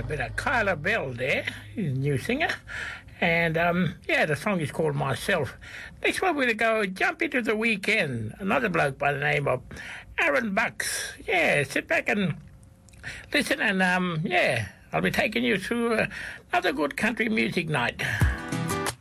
a bit of Kyla Bell there, he's a new singer. And, the song is called Myself. Next one, we're going to go Jump Into the Weekend. Another bloke by the name of Aaron Bucks. Yeah, sit back and listen and, I'll be taking you through another good country music night.